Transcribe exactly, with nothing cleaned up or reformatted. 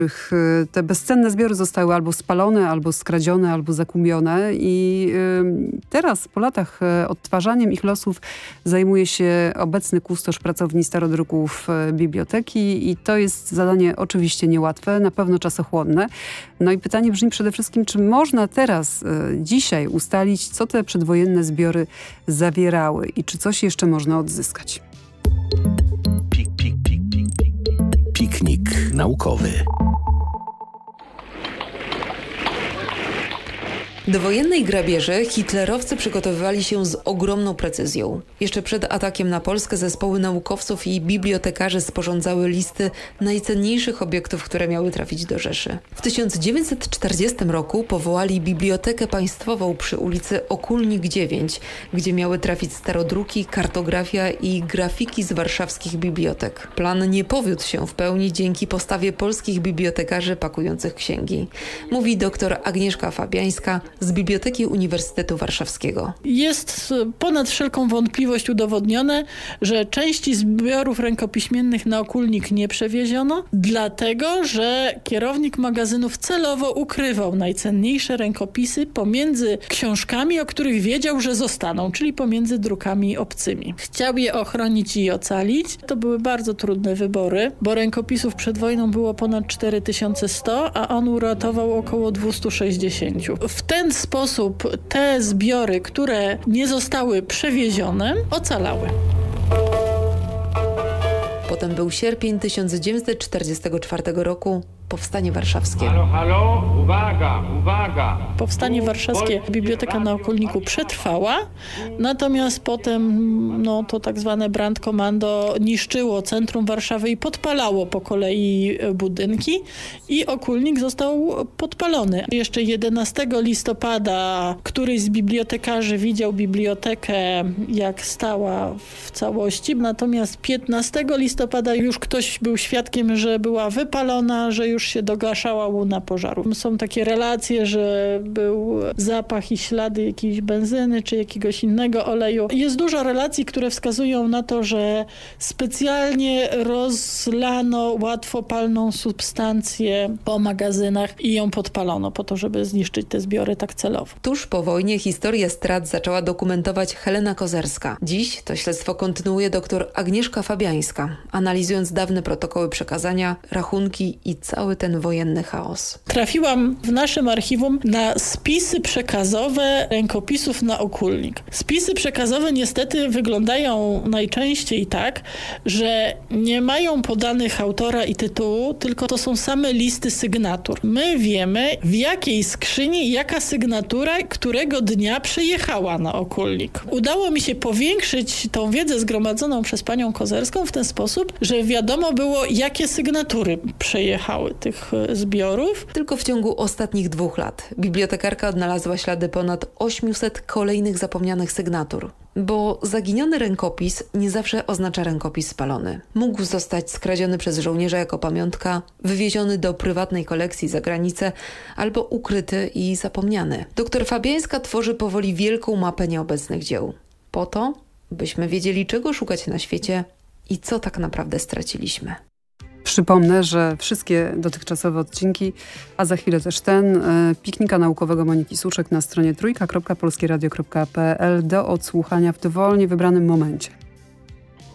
Te bezcenne zbiory zostały albo spalone, albo skradzione, albo zakumione i teraz po latach odtwarzaniem ich losów zajmuje się obecny kustosz pracowni starodruków biblioteki i to jest zadanie oczywiście niełatwe, na pewno czasochłonne. No i pytanie brzmi przede wszystkim, czy można teraz, dzisiaj ustalić, co te przedwojenne zbiory zawierały i czy coś jeszcze można odzyskać? Pik, pik, pik, pik, pik. Piknik naukowy. Do wojennej grabieży hitlerowcy przygotowywali się z ogromną precyzją. Jeszcze przed atakiem na Polskę zespoły naukowców i bibliotekarzy sporządzały listy najcenniejszych obiektów, które miały trafić do Rzeszy. W tysiąc dziewięćset czterdziestym roku powołali Bibliotekę Państwową przy ulicy Okulnik dziewięć, gdzie miały trafić starodruki, kartografia i grafiki z warszawskich bibliotek. Plan nie powiódł się w pełni dzięki postawie polskich bibliotekarzy pakujących księgi. Mówi dr Agnieszka Fabiańska z Biblioteki Uniwersytetu Warszawskiego. Jest ponad wszelką wątpliwość udowodnione, że części zbiorów rękopiśmiennych na Okulnik nie przewieziono, dlatego że kierownik magazynów celowo ukrywał najcenniejsze rękopisy pomiędzy książkami, o których wiedział, że zostaną, czyli pomiędzy drukami obcymi. Chciał je ochronić i ocalić. To były bardzo trudne wybory, bo rękopisów przed wojną było ponad cztery tysiące sto, a on uratował około dwieście sześćdziesiąt. W ten sposób te zbiory, które nie zostały przewiezione, ocalały. Potem był sierpień tysiąc dziewięćset czterdziestego czwartego roku, Powstanie Warszawskie. Halo, halo, uwaga, uwaga. Powstanie Warszawskie, Biblioteka na Okulniku przetrwała, natomiast potem no, to tak zwane Brandkommando niszczyło centrum Warszawy i podpalało po kolei budynki i Okulnik został podpalony. Jeszcze jedenastego listopada któryś z bibliotekarzy widział bibliotekę, jak stała w całości, natomiast piętnastego listopada już ktoś był świadkiem, że była wypalona, że już się dogaszała łuna pożaru. Są takie relacje, że był zapach i ślady jakiejś benzyny czy jakiegoś innego oleju. Jest dużo relacji, które wskazują na to, że specjalnie rozlano łatwopalną substancję po magazynach i ją podpalono po to, żeby zniszczyć te zbiory tak celowo. Tuż po wojnie historię strat zaczęła dokumentować Helena Kozerska. Dziś to śledztwo kontynuuje dr Agnieszka Fabiańska, analizując dawne protokoły przekazania, rachunki i cały ten wojenny chaos. Trafiłam w naszym archiwum na spisy przekazowe rękopisów na Okulnik. Spisy przekazowe niestety wyglądają najczęściej tak, że nie mają podanych autora i tytułu, tylko to są same listy sygnatur. My wiemy, w jakiej skrzyni jaka sygnatura którego dnia przyjechała na Okulnik. Udało mi się powiększyć tą wiedzę zgromadzoną przez panią Kozerską w ten sposób, że wiadomo było, jakie sygnatury przejechały tych zbiorów. Tylko w ciągu ostatnich dwóch lat bibliotekarka odnalazła ślady ponad ośmiuset kolejnych zapomnianych sygnatur. Bo zaginiony rękopis nie zawsze oznacza rękopis spalony. Mógł zostać skradziony przez żołnierza jako pamiątka, wywieziony do prywatnej kolekcji za granicę albo ukryty i zapomniany. Doktor Fabiańska tworzy powoli wielką mapę nieobecnych dzieł. Po to, byśmy wiedzieli, czego szukać na świecie i co tak naprawdę straciliśmy. Przypomnę, że wszystkie dotychczasowe odcinki, a za chwilę też ten, piknika naukowego Moniki Suczek na stronie trójka kropka polskieradio kropka p l do odsłuchania w dowolnie wybranym momencie.